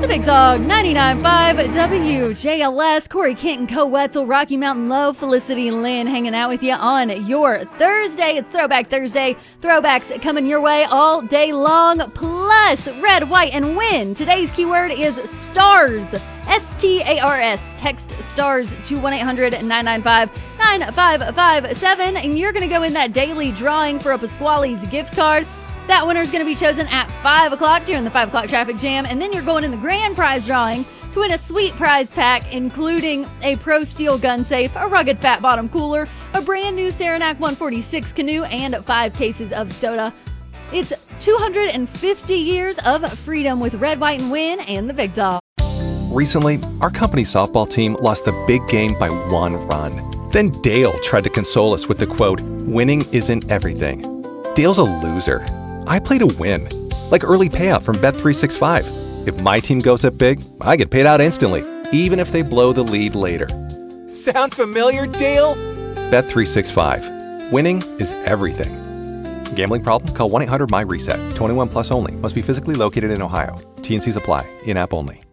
The Big Dog 99.5 WJLS. Corey Kent and Co Wetzel, Rocky Mountain Low, Felicity Lynn hanging out with you on your Thursday. It's Throwback Thursday. Throwbacks coming your way all day long. Plus, red, white, and win. Today's keyword is stars. S-T-A-R-S. Text stars to 1-800-995-9557. And you're going to go in that daily drawing for a Pasquale's gift card. That winner is going to be chosen at 5 o'clock during the 5 o'clock traffic jam. And then you're going in the grand prize drawing to win a sweet prize pack, including a Pro Steel gun safe, a rugged fat bottom cooler, a brand new Saranac 146 canoe, and 5 cases of soda. It's 250 years of freedom with Red, White, and Win and the Big Dog. Recently, our company's softball team lost the big game by 1 run. Then Dale tried to console us with the quote, "Winning isn't everything." Dale's a loser. I play to win, like early payout from Bet365. If my team goes up big, I get paid out instantly, even if they blow the lead later. Sound familiar, Dale? Bet365. Winning is everything. Gambling problem? Call 1-800-MY-RESET. 21 plus only. Must be physically located in Ohio. T&Cs apply. In-app only.